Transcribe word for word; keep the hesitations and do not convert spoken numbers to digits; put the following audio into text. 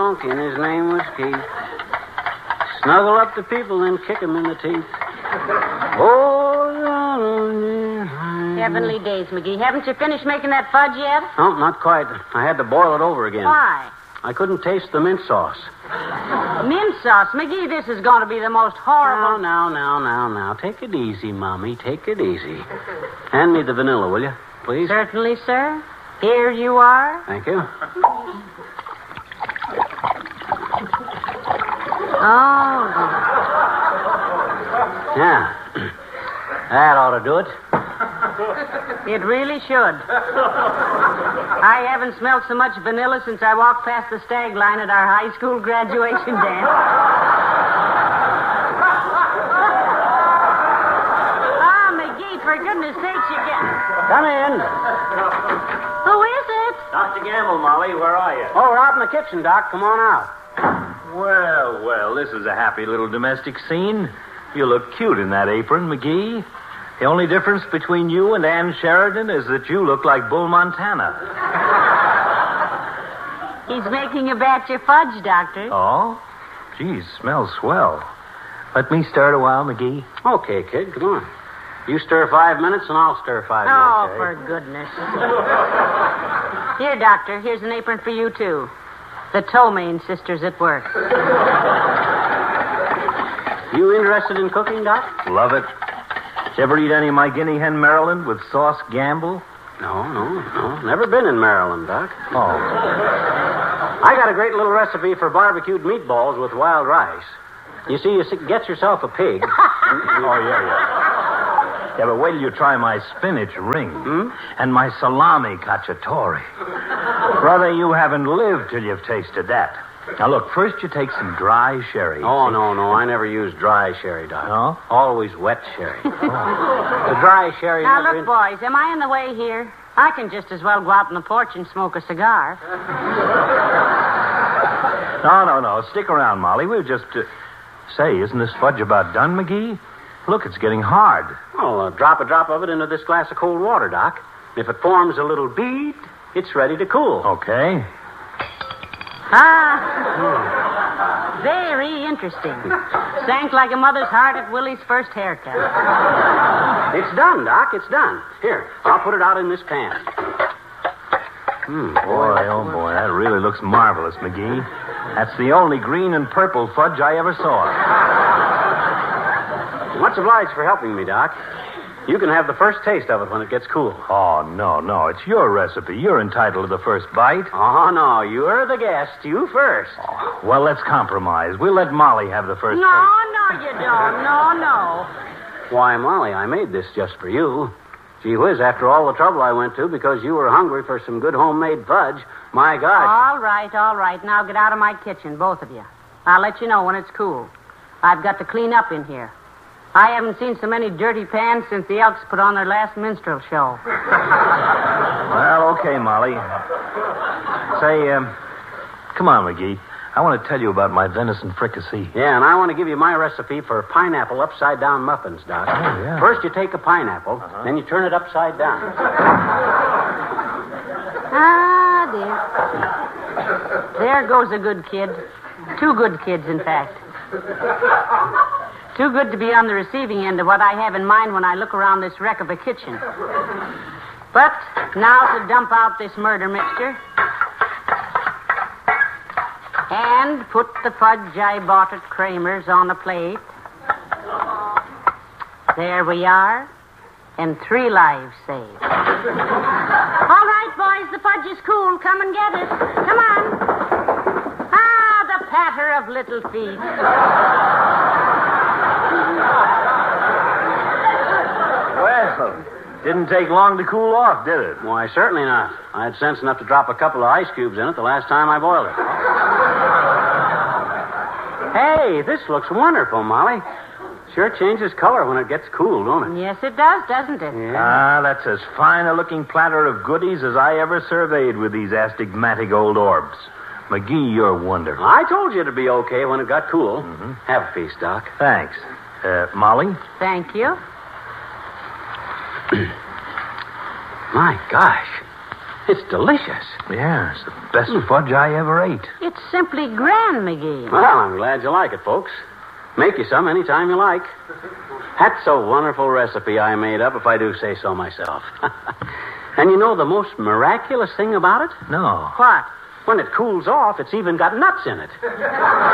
donkey, and his name was Keith. Snuggle up to people, then kick 'em in the teeth. Oh, Heavenly days, McGee. Haven't you finished making that fudge yet? no, not quite. I had to boil it over again. Why? I couldn't taste the mint sauce. Mint sauce. McGee, this is going to be the most horrible... Now, now, now, now, now. Take it easy, Mommy. Take it easy. Hand me the vanilla, will you, please? Certainly, sir. Here you are. Thank you. Oh. Yeah. That ought to do it. It really should. I haven't smelled so much vanilla since I walked past the stag line at our high school graduation dance. Ah, McGee, for goodness sakes, you get... Come in. Who is it? Doctor Gamble, Molly, where are you? Oh, we're out in the kitchen, Doc. Come on out. Well, well, this is a happy little domestic scene. You look cute in that apron, McGee. The only difference between you and Ann Sheridan is that you look like Bull Montana. He's making a batch of fudge, Doctor. Oh? Geez, smells swell. Let me stir it a while, McGee. Okay, kid, come on. You stir five minutes, and I'll stir five Oh, minutes. for goodness. Here, Doctor, here's an apron for you, too. The Tomaine sisters at work. You interested in cooking, Doc? Love it. Did you ever eat any of my guinea hen Maryland with sauce Gamble? No, no, no. Never been in Maryland, Doc. Oh. I got a great little recipe for barbecued meatballs with wild rice. You see, you get yourself a pig. Oh, yeah, yeah. Yeah, but wait till you try my spinach ring Hmm? and my salami cacciatore. Brother, you haven't lived till you've tasted that. Now, look, first you take some dry sherry. Oh, no, no. I never use dry sherry, Doc. No? Always wet sherry. The dry sherry Now, never... look, boys, am I in the way here? I can just as well go out on the porch and smoke a cigar. No, no, no. Stick around, Molly. We'll just... Uh... Say, isn't this fudge about done, McGee? Look, it's getting hard. Well, uh, drop a drop of it into this glass of cold water, Doc. If it forms a little bead, it's ready to cool. Okay. Ah. Very interesting. Sank like a mother's heart at Willie's first haircut. It's done, Doc. It's done. Here, I'll put it out in this pan. Hmm, Boy, oh, boy, that really looks marvelous, McGee. That's the only green and purple fudge I ever saw. Much obliged for helping me, Doc. You can have the first taste of it when it gets cool. Oh, no, no. It's your recipe. You're entitled to the first bite. Oh, no. You're the guest. You first. Oh, well, let's compromise. We'll let Molly have the first No, taste. no, you don't. No, no. Why, Molly, I made this just for you. Gee whiz, after all the trouble I went to because you were hungry for some good homemade fudge, my gosh. All right, all right. Now get out of my kitchen, both of you. I'll let you know when it's cool. I've got to clean up in here. I haven't seen so many dirty pans since the Elks put on their last minstrel show. Well, okay, Molly. Say, um, come on, McGee. I want to tell you about my venison fricassee. Yeah, and I want to give you my recipe for pineapple upside-down muffins, Doc. Oh, yeah. First, you take a pineapple, Uh-huh. then you turn it upside down. Ah, dear. There goes a good kid. Two good kids, in fact. Too good to be on the receiving end of what I have in mind when I look around this wreck of a kitchen. But now to dump out this murder mixture. And put the fudge I bought at Kramer's on a plate. There we are. And three lives saved. All right, boys, the fudge is cool. Come and get it. Come on. Ah, the patter of little feet. Well, didn't take long to cool off, did it? Why, certainly not. I had sense enough to drop a couple of ice cubes in it the last time I boiled it. Hey, this looks wonderful, Molly. Sure changes color when it gets cool, don't it? Yes, it does, doesn't it? Yeah. Ah, that's as fine a looking platter of goodies as I ever surveyed with these astigmatic old orbs. McGee, you're wonderful. I told you it'd be okay when it got cool. Mm-hmm. Have a piece, Doc. Thanks. Uh, Molly? Thank you. My gosh. It's delicious. Yeah, it's the best fudge I ever ate. It's simply grand, McGee. Well, I'm glad you like it, folks. Make you some any time you like. That's a wonderful recipe I made up, if I do say so myself. And you know the most miraculous thing about it? No. What? When it cools off, it's even got nuts in it.